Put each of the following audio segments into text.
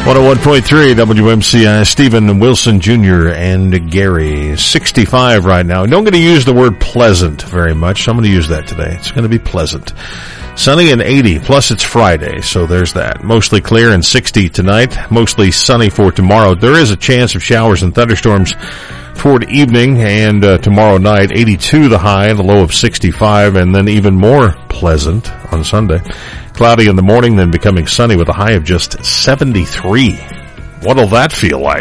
101.3 WMCI, Stephen Wilson Jr. and Gary. 65 right now. I'm not going to use the word pleasant very much. I'm going to use that today. It's going to be pleasant. Sunny and 80, plus it's Friday, so there's that. Mostly clear and 60 tonight. Mostly sunny for tomorrow. There is a chance of showers and thunderstorms toward evening and tomorrow night. 82 the high and a low of 65, and then even more pleasant on Sunday. Cloudy in the morning, then becoming sunny with a high of just 73. What'll that feel like?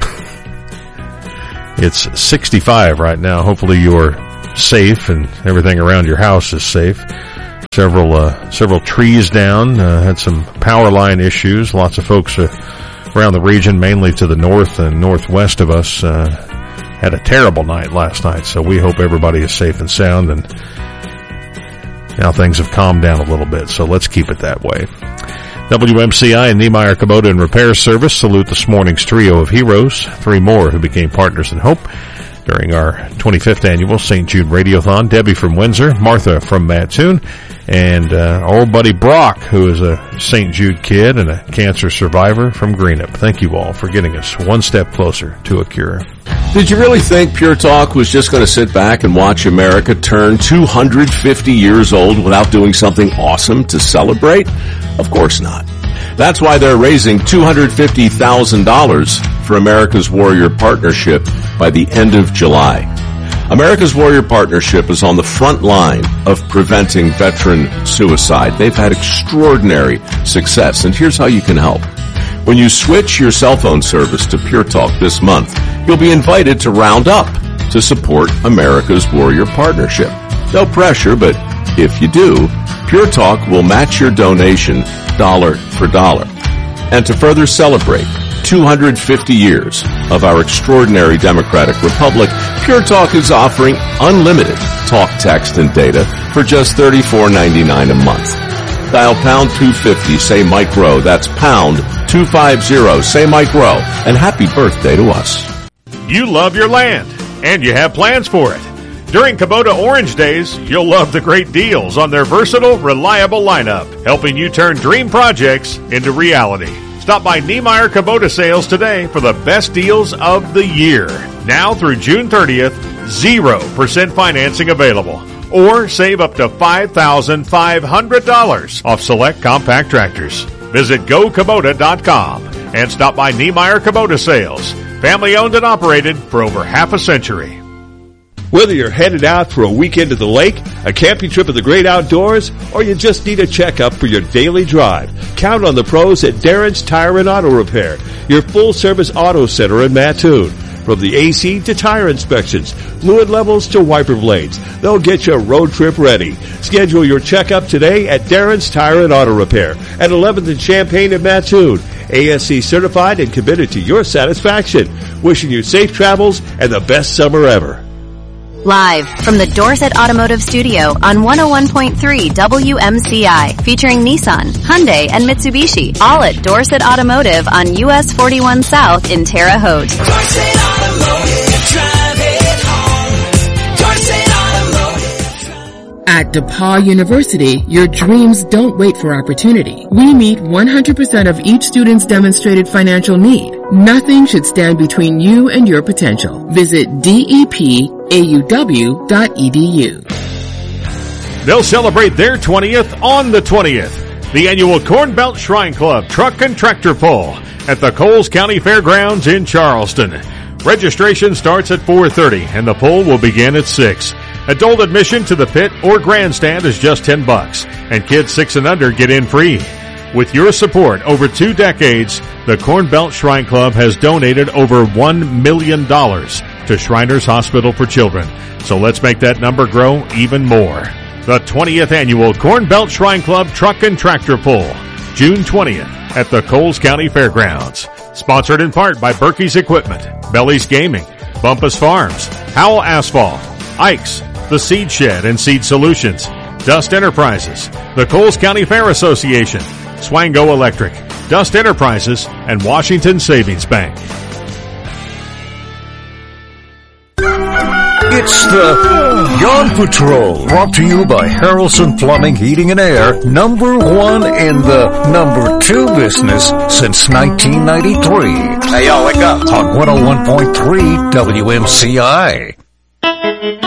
It's 65 right now. Hopefully you're safe and everything around your house is safe. Several trees down. Had some power line issues. Lots of folks around the region, mainly to the north and northwest of us, had a terrible night last night. So we hope everybody is safe and sound, and now things have calmed down a little bit, so let's keep it that way. WMCI and Niemeyer Kubota and Repair Service salute this morning's trio of heroes, 3 more who became partners in hope during our 25th annual St. Jude Radiothon. Debbie from Windsor, Martha from Mattoon, and our old buddy Brock, who is a St. Jude kid and a cancer survivor from Greenup. Thank you all for getting us one step closer to a cure. Did you really think Pure Talk was just going to sit back and watch America turn 250 years old without doing something awesome to celebrate? Of course not. That's why they're raising $250,000 for America's Warrior Partnership by the end of July. America's Warrior Partnership is on the front line of preventing veteran suicide. They've had extraordinary success, and here's how you can help. When you switch your cell phone service to Pure Talk this month, you'll be invited to round up to support America's Warrior Partnership. No pressure, but if you do, Pure Talk will match your donation dollar for dollar. And to further celebrate 250 years of our extraordinary democratic republic, Pure Talk is offering unlimited talk, text, and data for just $34.99 a month. Dial pound 250, say Mike Rowe. That's pound 250, say Mike Rowe. And happy birthday to us. You love your land, and you have plans for it. During Kubota Orange Days, you'll love the great deals on their versatile, reliable lineup, helping you turn dream projects into reality. Stop by Niemeyer Kubota Sales today for the best deals of the year. Now through June 30th, 0% financing available. Or save up to $5,500 off select compact tractors. Visit GoKubota.com and stop by Niemeyer Kubota Sales. Family owned and operated for over half a century. Whether you're headed out for a weekend at the lake, a camping trip in the great outdoors, or you just need a checkup for your daily drive, count on the pros at Darren's Tire and Auto Repair, your full-service auto center in Mattoon. From the AC to tire inspections, fluid levels to wiper blades, they'll get you road trip ready. Schedule your checkup today at Darren's Tire and Auto Repair at 11th and Champaign in Mattoon. ASC certified and committed to your satisfaction. Wishing you safe travels and the best summer ever. Live from the Dorset Automotive Studio on 101.3 WMCI, featuring Nissan, Hyundai, and Mitsubishi, all at Dorset Automotive on US 41 South in Terre Haute. Dorset Automotive, drive it home. Dorset Automotive. At DePaul University, your dreams don't wait for opportunity. We meet 100% of each student's demonstrated financial need. Nothing should stand between you and your potential. Visit DEPAUW.edu. They'll celebrate their 20th on the 20th. The annual Corn Belt Shrine Club Truck and Tractor Pull at the Coles County Fairgrounds in Charleston. Registration starts at 4:30 and the pull will begin at 6. Adult admission to the pit or grandstand is just $10, and kids 6 and under get in free. With your support over 2 decades, the Corn Belt Shrine Club has donated over $1 million to Shriners Hospital for Children. So let's make that number grow even more. The 20th Annual Corn Belt Shrine Club Truck and Tractor Pull, June 20th at the Coles County Fairgrounds. Sponsored in part by Berkey's Equipment, Belly's Gaming, Bumpus Farms, Howell Asphalt, Ike's, The Seed Shed and Seed Solutions, Dust Enterprises, the Coles County Fair Association, Swango Electric, Dust Enterprises, and Washington Savings Bank. It's the Yawn Patrol, brought to you by Harrelson Plumbing, Heating and Air, number one in the number two business since 1993. Hey, y'all, wake up. On 101.3 WMCI.